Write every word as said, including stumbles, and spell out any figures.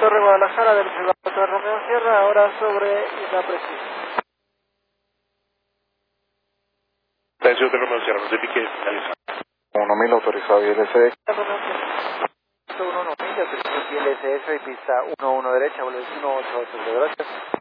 Torre Guadalajara del Privado Romeo Sierra, ahora sobre Isla Precisa. Atención de Romeo Sierra, notifique, finaliza. uno mil autorizado I L S. Romeo Sierra. uno mil, autorizado I L S S y pista uno uno derecha, vuelo uno ocho ocho, gracias.